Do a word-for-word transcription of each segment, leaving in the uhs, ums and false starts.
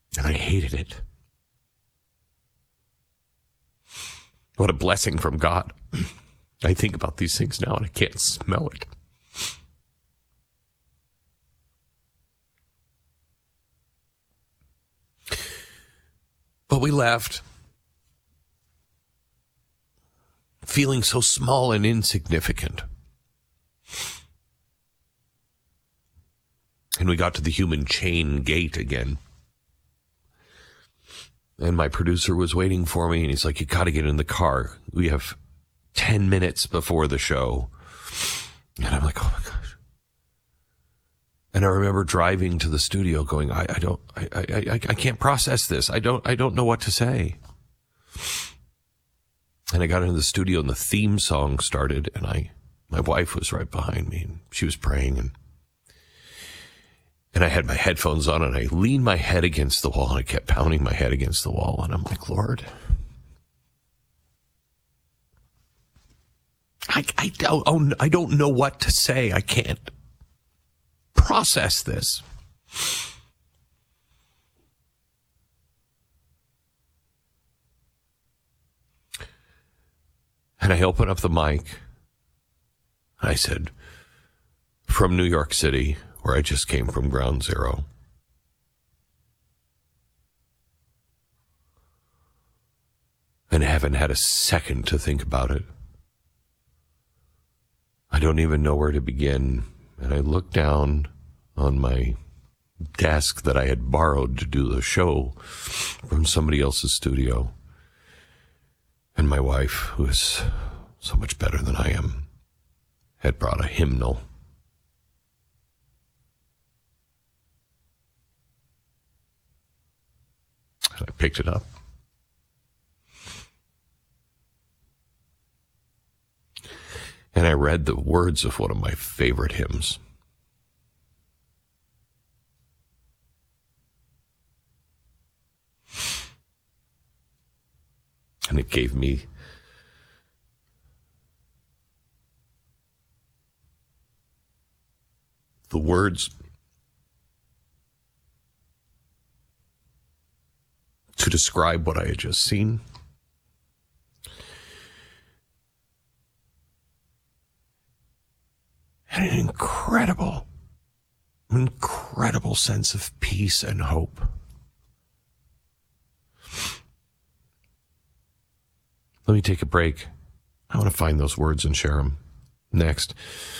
And I hated it. What a blessing from God. I think about these things now and I can't smell it. But we left, feeling so small and insignificant. And we got to the human chain gate again. And my producer was waiting for me, and he's like, you got to get in the car. We have ten minutes before the show. And I'm like, oh my gosh. And I remember driving to the studio going, I, I don't, I, I, I, I can't process this. I don't, I don't know what to say. And I got into the studio and the theme song started, and I, my wife was right behind me, and she was praying, and And I had my headphones on, and I leaned my head against the wall, and I kept pounding my head against the wall. And I'm like, Lord, I, I, don't, oh, I don't know what to say. I can't process this. And I opened up the mic. I said, from New York City, where I just came from ground zero. And haven't had a second to think about it. I don't even know where to begin. And I looked down on my desk that I had borrowed to do the show from somebody else's studio. And my wife, who is so much better than I am, had brought a hymnal. And I picked it up. And I read the words of one of my favorite hymns. And it gave me the words to describe what I had just seen. And an incredible, incredible sense of peace and hope. Let me take a break. I want to find those words and share them next.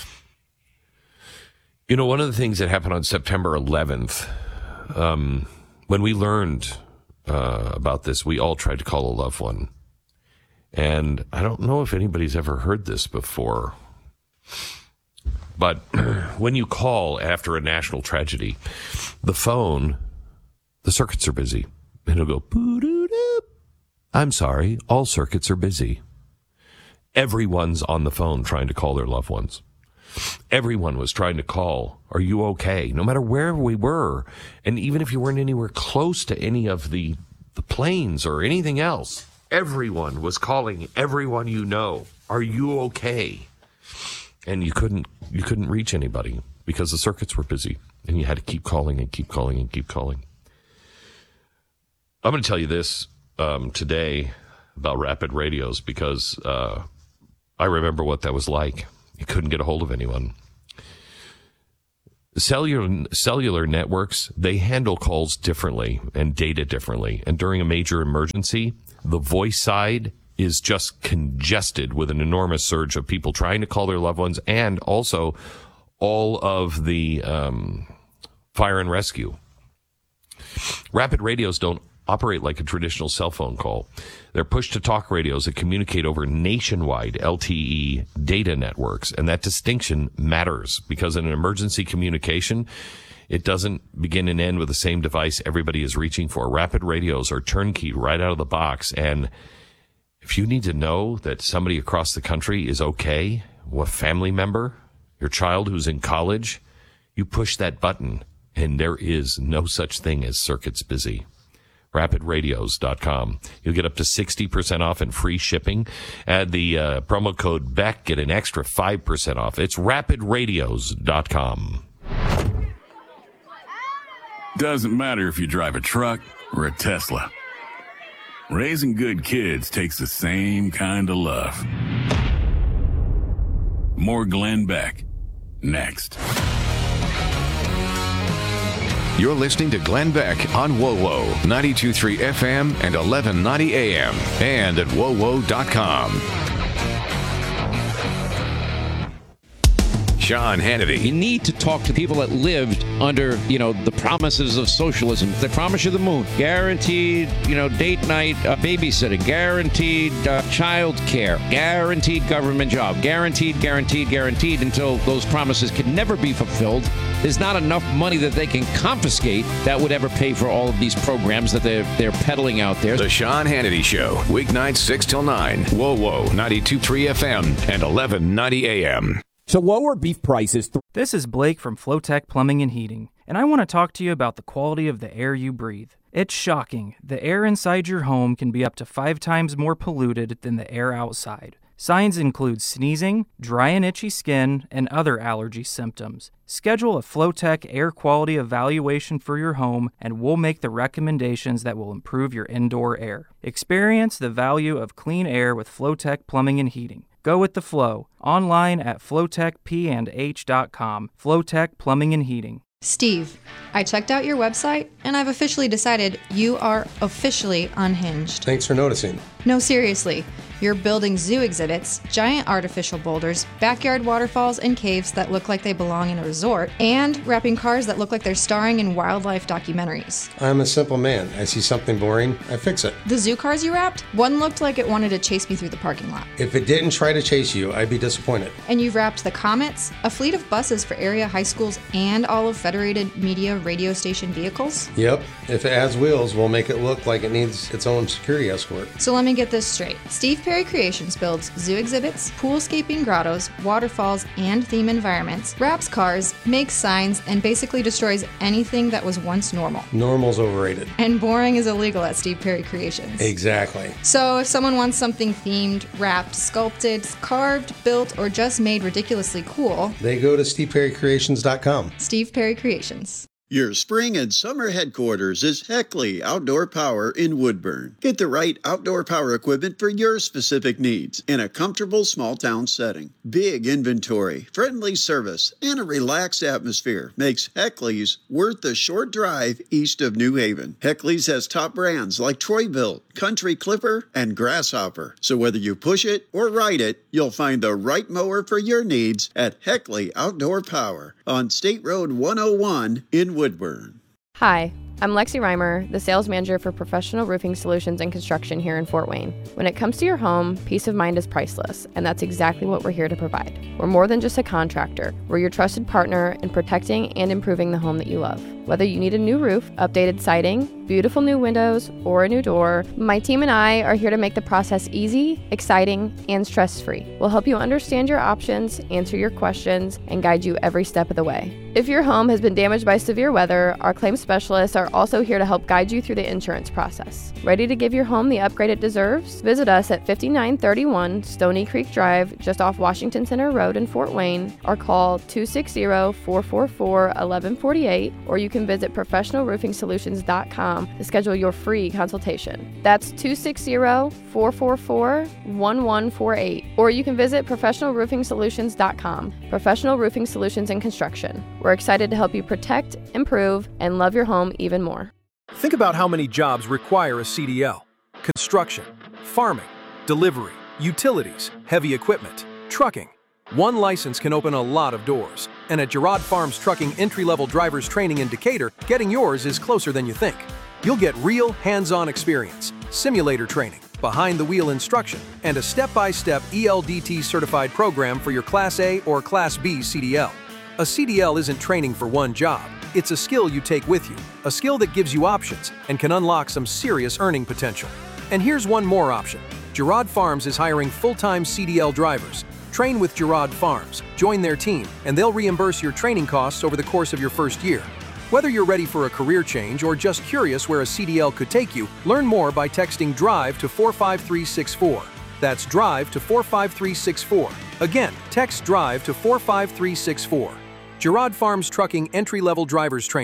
You know, one of the things that happened on September eleventh, um, when we learned uh, about this, we all tried to call a loved one. And I don't know if anybody's ever heard this before, but when you call after a national tragedy, the phone, the circuits are busy. And it'll go, boo-doo-doo. I'm sorry, all circuits are busy. Everyone's on the phone trying to call their loved ones. Everyone was trying to call, are you okay? No matter where we were. And even if you weren't anywhere close to any of the, the planes or anything else, everyone was calling everyone you know, are you okay? And you couldn't you couldn't reach anybody because the circuits were busy. And you had to keep calling and keep calling and keep calling. I'm going to tell you this um, today about rapid radios because uh, I remember what that was like. You couldn't get a hold of anyone. Cellular, cellular networks, they handle calls differently and data differently. And during a major emergency, the voice side is just congested with an enormous surge of people trying to call their loved ones and also all of the um, fire and rescue. Rapid radios don't operate like a traditional cell phone call. They're push-to-talk radios that communicate over nationwide L T E data networks, and that distinction matters because in an emergency communication, it doesn't begin and end with the same device everybody is reaching for. Rapid radios are turnkey right out of the box, and if you need to know that somebody across the country is okay, a family member, your child who's in college, you push that button, and there is no such thing as circuits busy. rapid radios dot com. You'll get up to sixty percent off and free shipping. Add the uh, promo code Beck, get an extra five percent off. It's rapid radios dot com. Doesn't matter if you drive a truck or a Tesla. Raising good kids takes the same kind of love. More Glenn Beck, next. You're listening to Glenn Beck on WoWo, ninety-two point three F M and eleven ninety A M, and at wo wo dot com. Sean Hannity. You need to talk to people that lived under, you know, the promises of socialism. They promise you the moon, guaranteed, you know, date night uh, babysitting, guaranteed uh, child care, guaranteed government job, guaranteed, guaranteed, guaranteed until those promises can never be fulfilled. There's not enough money that they can confiscate that would ever pay for all of these programs that they're, they're peddling out there. The Sean Hannity Show, weeknights six till nine, WoWo, ninety-two point three F M and eleven ninety A M. To lower beef prices. Th- this is Blake from Flowtech Plumbing and Heating, and I want to talk to you about the quality of the air you breathe. It's shocking. The air inside your home can be up to five times more polluted than the air outside. Signs include sneezing, dry and itchy skin, and other allergy symptoms. Schedule a Flowtech air quality evaluation for your home, and we'll make the recommendations that will improve your indoor air. Experience the value of clean air with Flowtech Plumbing and Heating. Go with the flow. Online at flowtech p and h dot com. Flowtech Plumbing and Heating. Steve, I checked out your website, and I've officially decided you are officially unhinged. Thanks for noticing. No, seriously. You're building zoo exhibits, giant artificial boulders, backyard waterfalls, and caves that look like they belong in a resort, and wrapping cars that look like they're starring in wildlife documentaries. I'm a simple man. I see something boring, I fix it. The zoo cars you wrapped? One looked like it wanted to chase me through the parking lot. If it didn't try to chase you, I'd be disappointed. And you've wrapped the Comets, a fleet of buses for area high schools and all of Federated Media radio station vehicles? Yep. If it has wheels, we'll make it look like it needs its own security escort. So let me get this straight. Steve Perry Creations builds zoo exhibits, poolscaping grottos, waterfalls, and theme environments, wraps cars, makes signs, and basically destroys anything that was once normal. Normal's overrated. And boring is illegal at Steve Perry Creations. Exactly. So if someone wants something themed, wrapped, sculpted, carved, built, or just made ridiculously cool, they go to steve perry creations dot com. Steve Perry Creations. Your spring and summer headquarters is Heckley Outdoor Power in Woodburn. Get the right outdoor power equipment for your specific needs in a comfortable small town setting. Big inventory, friendly service, and a relaxed atmosphere makes Heckley's worth the short drive east of New Haven. Heckley's has top brands like Troy-Bilt, Country Clipper, and Grasshopper. So whether you push it or ride it, you'll find the right mower for your needs at Heckley Outdoor Power on State Road one oh one in Woodburn. Hi, I'm Lexi Reimer, the sales manager for Professional Roofing Solutions and Construction here in Fort Wayne. When it comes to your home, peace of mind is priceless, and that's exactly what we're here to provide. We're more than just a contractor. We're your trusted partner in protecting and improving the home that you love. Whether you need a new roof, updated siding, beautiful new windows, or a new door, my team and I are here to make the process easy, exciting, and stress-free. We'll help you understand your options, answer your questions, and guide you every step of the way. If your home has been damaged by severe weather, our claims specialists are also here to help guide you through the insurance process. Ready to give your home the upgrade it deserves? Visit us at fifty-nine thirty-one Stony Creek Drive, just off Washington Center Road in Fort Wayne, or call two six zero, four four four, one one four eight, or you can visit professional roofing solutions dot com to schedule your free consultation. That's two six zero, four four four, one one four eight, or you can visit professional roofing solutions dot com. Professional Roofing Solutions and Construction. We're excited to help you protect, improve, and love your home even more. Think about how many jobs require a C D L. Construction, farming, delivery, utilities, heavy equipment, trucking. One license can open a lot of doors. And at Girard Farms Trucking entry-level drivers training in Decatur, getting yours is closer than you think. You'll get real hands-on experience, simulator training, behind-the-wheel instruction, and a step-by-step E L D T certified program for your Class A or Class B C D L. A C D L isn't training for one job. It's a skill you take with you, a skill that gives you options and can unlock some serious earning potential. And here's one more option. Girard Farms is hiring full-time C D L drivers. Train with Girard Farms, join their team, and they'll reimburse your training costs over the course of your first year. Whether you're ready for a career change or just curious where a C D L could take you, learn more by texting DRIVE to four five three six four. That's DRIVE to four five three six four. Again, text DRIVE to four five three six four. Girard Farms Trucking entry-level drivers training,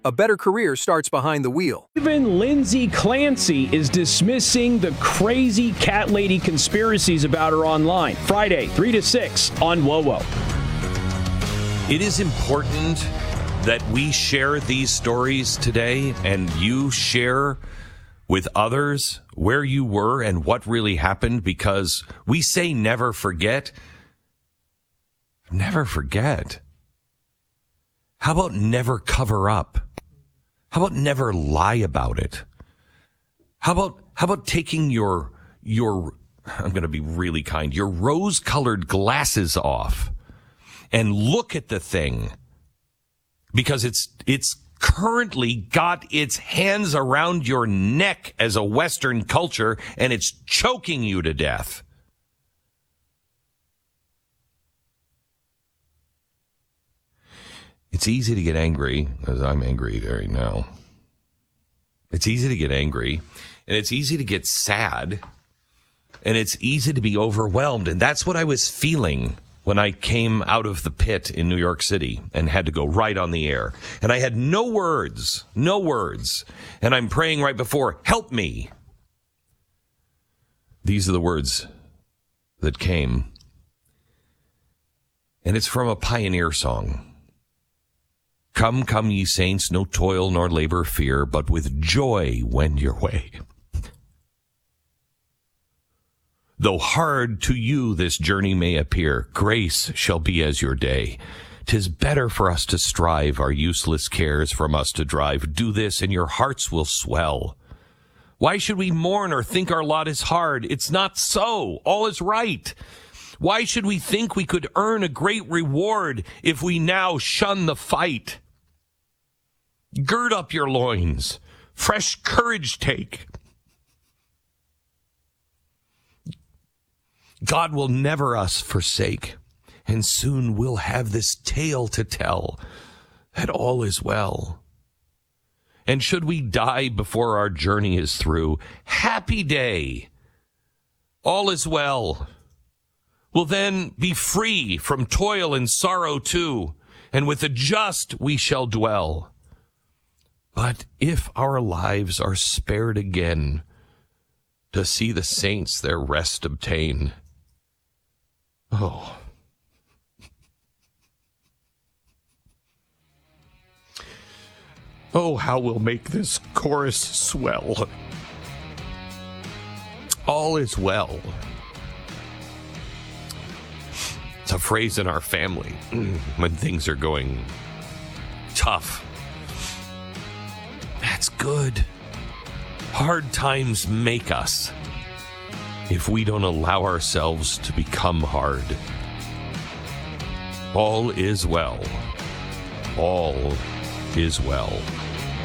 A better career starts behind the wheel. Even Lindsay Clancy is dismissing the crazy cat lady conspiracies about her online. Friday, three to six on WoWo. It is important that we share these stories today and you share with others where you were and what really happened, because we say never forget. Never forget. How about never cover up? How about never lie about it? How about how about taking your your I'm going to be really kind, your rose-colored glasses off and look at the thing, because it's it's currently got its hands around your neck as a Western culture, and it's choking you to death. It's easy to get angry, as I'm angry right now. It's easy to get angry, and it's easy to get sad, and it's easy to be overwhelmed. And that's what I was feeling when I came out of the pit in New York City and had to go right on the air. And I had no words, no words. And I'm praying right before, help me. These are the words that came. And it's from a Pioneer song. Come, come, ye saints, no toil nor labor fear, but with joy wend your way. Though hard to you this journey may appear, grace shall be as your day. 'Tis better for us to strive, our useless cares from us to drive. Do this, and your hearts will swell. Why should we mourn or think our lot is hard? It's not so. All is right. Why should we think we could earn a great reward if we now shun the fight? Gird up your loins, fresh courage take. God will never us forsake, and soon we'll have this tale to tell, that all is well. And should we die before our journey is through, happy day, all is well. We'll then be free from toil and sorrow too, and with the just we shall dwell. But if our lives are spared again, to see the saints their rest obtain, oh, oh, how we'll make this chorus swell. All is well. It's a phrase in our family when things are going tough. That's good. Hard times make us if we don't allow ourselves to become hard. All is well. All is well.